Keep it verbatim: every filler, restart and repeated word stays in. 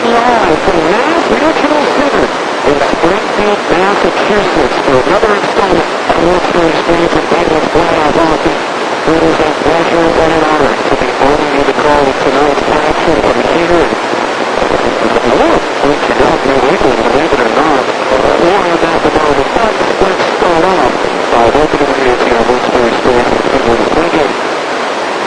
live from Mass Mutual Center in Springfield, Massachusetts for another installment of World Series Fans and Bengals Playoff Hockey. It is a pleasure and an honor to be honoring you to call tonight's action from here. Well, we cannot be able, believe it or not, more on that about the Bucks. Let's start off by welcoming